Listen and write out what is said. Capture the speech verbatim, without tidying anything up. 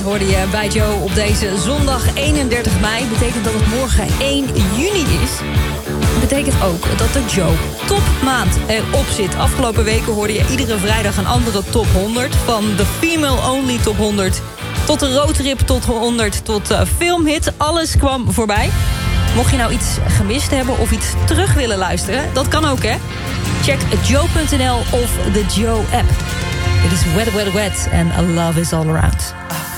hoorde je bij Joe op deze zondag eenendertig mei. Betekent dat het morgen één juni is. Betekent ook dat de Joe topmaand erop zit. Afgelopen weken hoorde je iedere vrijdag een andere top honderd. Van de Female Only top honderd tot de Roadtrip tot honderd tot uh, filmhit. Alles kwam voorbij. Mocht je nou iets gemist hebben of iets terug willen luisteren, dat kan ook, hè? Check joe punt n l of de Joe app. Dit is Wet Wet Wet en Love is All Around.